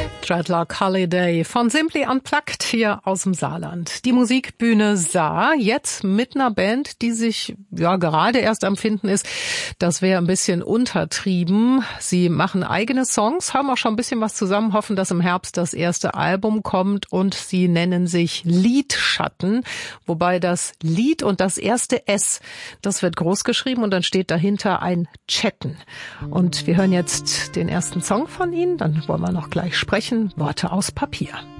Dreadlock Holiday von Simply Unplugged hier aus dem Saarland. Die Musikbühne Saar, jetzt mit einer Band, die sich gerade erst am Finden ist. Das wäre ein bisschen untertrieben. Sie machen eigene Songs, haben auch schon ein bisschen was zusammen, hoffen, dass im Herbst das erste Album kommt und sie nennen sich Lidschatten, wobei das Lied und das erste S, das wird groß geschrieben und dann steht dahinter ein Chatten. Und wir hören jetzt den ersten Song von ihnen, dann wollen wir noch gleich sprechen. Worte aus Papier.